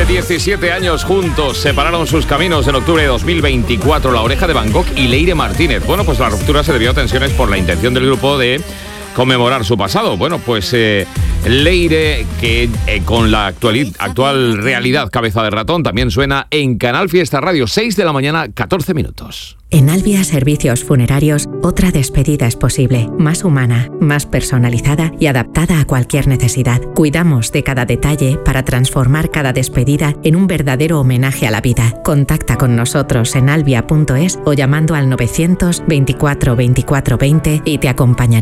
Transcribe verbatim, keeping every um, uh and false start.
diecisiete años juntos, separaron sus caminos en octubre de dos mil veinticuatro La Oreja de Van Gogh y Leire Martínez. Bueno, pues la ruptura se debió a tensiones por la intención del grupo de conmemorar su pasado. Bueno, pues eh, Leire, que eh, con la actual, actual realidad cabeza de ratón, también suena en Canal Fiesta Radio, seis de la mañana, catorce minutos. En Albia Servicios Funerarios, otra despedida es posible, más humana, más personalizada y adaptada a cualquier necesidad. Cuidamos de cada detalle para transformar cada despedida en un verdadero homenaje a la vida. Contacta con nosotros en albia punto es o llamando al novecientos veinticuatro veinticuatro veinte y te acompañaremos.